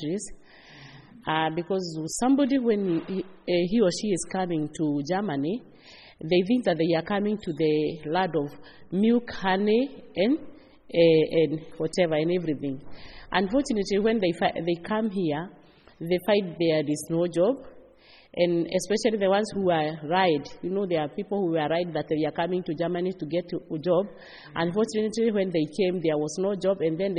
countries. Because somebody, when he or she is coming to Germany, they think that they are coming to the land of milk, honey, and whatever, and everything. Unfortunately, when they come here, they find there is no job, and especially the ones who are right. There are people who are right that they are coming to Germany to get a job. Unfortunately, when they came, there was no job, and then